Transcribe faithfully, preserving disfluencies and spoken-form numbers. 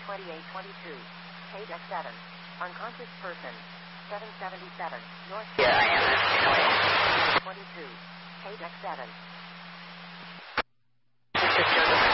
twenty-eight twenty-two. Page X seven. Unconscious person. seven seventy-seven. North. Yeah, I am. twenty-two. Page X seven. This is Joseph.